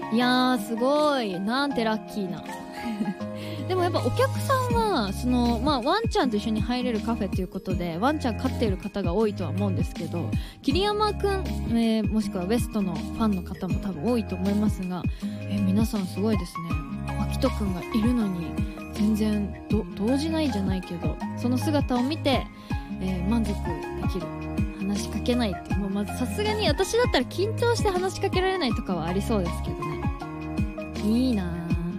いやーすごい、なんてラッキーなでもやっぱお客さんはその、ワンちゃんと一緒に入れるカフェということでワンちゃん飼っている方が多いとは思うんですけど、桐山くん、もしくはウエストのファンの方も多分多いと思いますが、皆さんすごいですね。アキトくんがいるのに全然動じないじゃないけど、その姿を見て、満足できる、話しかけないって、もうまずさすがに私だったら緊張して話しかけられないとかはありそうですけどね。いいな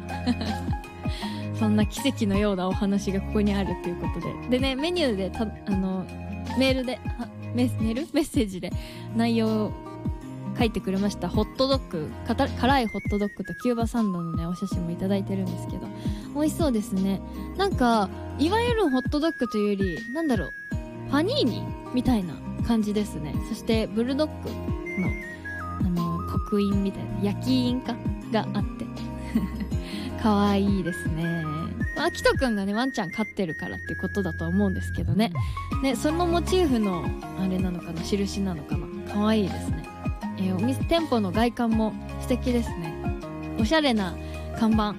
そんな奇跡のようなお話がここにあるということで。でね、メニューでメールでメッセージで内容を書いてくれました。ホットドッグ、辛いホットドッグとキューバサンドのねお写真もいただいてるんですけど、美味しそうですね。なんかいわゆるホットドッグというよりなんだろう、パニーニみたいな感じですね。そしてブルドッグの刻印みたいな焼き印かがあってかわいいですね。アキトくんがねワンちゃん飼ってるからっていうことだと思うんですけどね。そのモチーフのあれなのかな、印なのかな、かわいいですね。お店店舗の外観も素敵ですね。おしゃれな看板、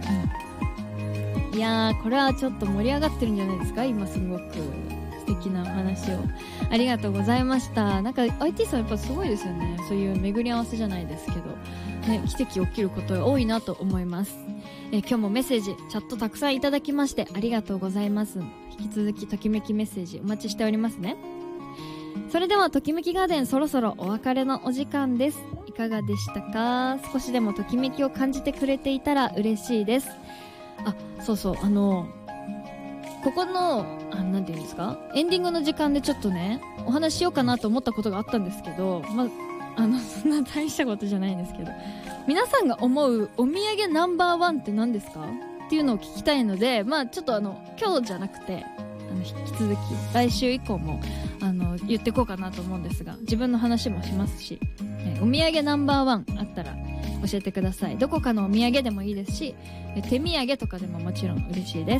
いやーこれはちょっと盛り上がってるんじゃないですか。今すごく素敵なお話をありがとうございました。なんか IT さんやっぱすごいですよね。そういう巡り合わせじゃないですけどね、奇跡起きることが多いなと思います。今日もメッセージチャットたくさんいただきましてありがとうございます。引き続きときめきメッセージお待ちしておりますね。それではときめきガーデンそろそろお別れのお時間です。いかがでしたか？少しでもときめきを感じてくれていたら嬉しいです。そうそう、ここのなんていうんですか、エンディングの時間でちょっとねお話ししようかなと思ったことがあったんですけど、そんな大したことじゃないんですけど、皆さんが思うお土産ナンバーワンって何ですかっていうのを聞きたいので、ちょっと今日じゃなくて引き続き来週以降も言ってこうかなと思うんですが、自分の話もしますし、お土産ナンバーワンあったら教えてください。どこかのお土産でもいいですし、手土産とかでももちろん嬉しいです。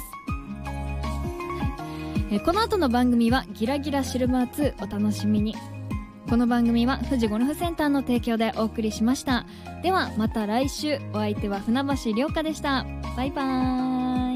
この後の番組はギラギラシルバー2お楽しみに。この番組は富士ゴルフセンターの提供でお送りしました。ではまた来週。お相手は船橋涼香でした。バイバーイ。